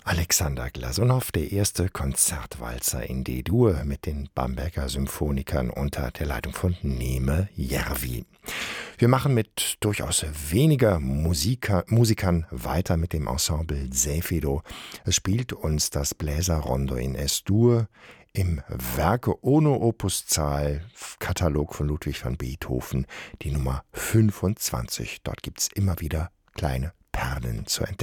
Alexander Glasunow, der erste Konzertwalzer in D-Dur mit den Bamberger Symphonikern unter der Leitung von Neeme Järvi. Wir machen mit durchaus weniger Musikern weiter mit dem Ensemble Seifido. Es spielt uns das Bläserrondo in S-Dur im Werke ohne Opuszahl Katalog von Ludwig van Beethoven, die Nummer 25. Dort gibt es immer wieder kleine Perlen zu entdecken.